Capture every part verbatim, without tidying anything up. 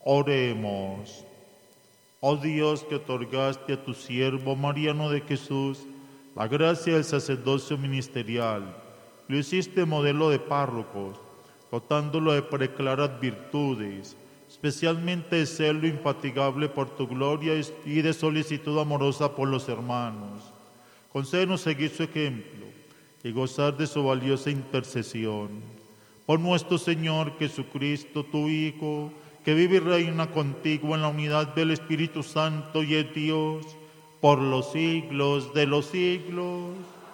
Oremos. Oh Dios, que otorgaste a tu siervo Mariano de Jesús la gracia del sacerdocio ministerial, lo hiciste modelo de párrocos, dotándolo de preclaras virtudes, especialmente de celo infatigable por tu gloria y de solicitud amorosa por los hermanos. Concédenos seguir su ejemplo y gozar de su valiosa intercesión. Por nuestro Señor Jesucristo, tu Hijo, que vive y reina contigo en la unidad del Espíritu Santo y es Dios, por los siglos de los siglos.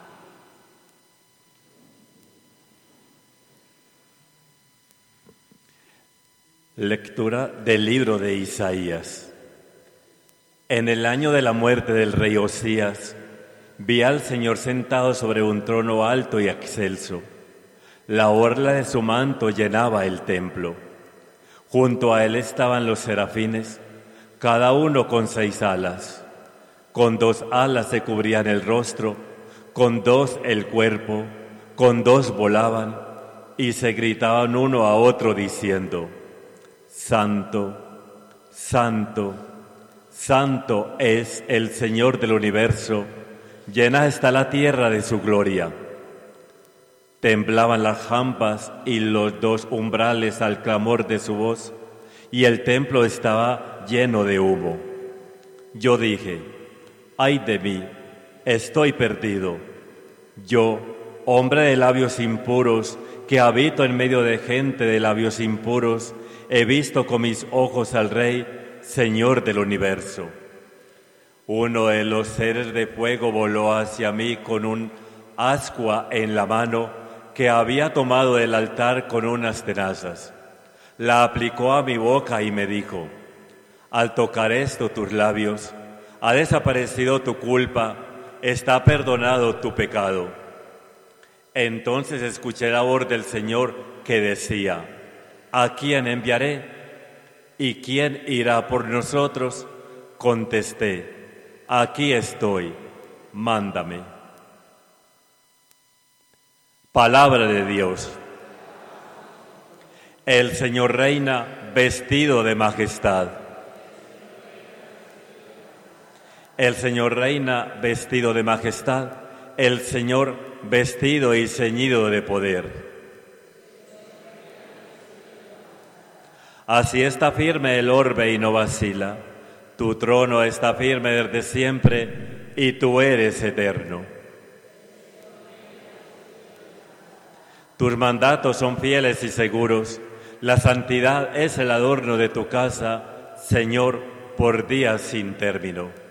Lectura del libro de Isaías. En el año de la muerte del rey Osías, vi al Señor sentado sobre un trono alto y excelso. La orla de su manto llenaba el templo. Junto a él estaban los serafines, cada uno con seis alas. Con dos alas se cubrían el rostro, con dos el cuerpo, con dos volaban, y se gritaban uno a otro diciendo: Santo, Santo, Santo es el Señor del universo, llena está la tierra de su gloria. Temblaban las jampas y los dos umbrales al clamor de su voz, y el templo estaba lleno de humo. Yo dije: ¡ay de mí! Estoy perdido. Yo, hombre de labios impuros, que habito en medio de gente de labios impuros, he visto con mis ojos al Rey, Señor del universo. Uno de los seres de fuego voló hacia mí con un ascua en la mano que había tomado del altar con unas tenazas. La aplicó a mi boca y me dijo: al tocar esto tus labios, ha desaparecido tu culpa, está perdonado tu pecado. Entonces escuché la voz del Señor que decía: ¿a quién enviaré? ¿Y quién irá por nosotros? Contesté: aquí estoy, mándame. Palabra de Dios. El Señor reina vestido de majestad. El Señor reina vestido de majestad, el Señor vestido y ceñido de poder. Así está firme el orbe y no vacila. Tu trono está firme desde siempre y tú eres eterno. Tus mandatos son fieles y seguros. La santidad es el adorno de tu casa, Señor, por días sin término.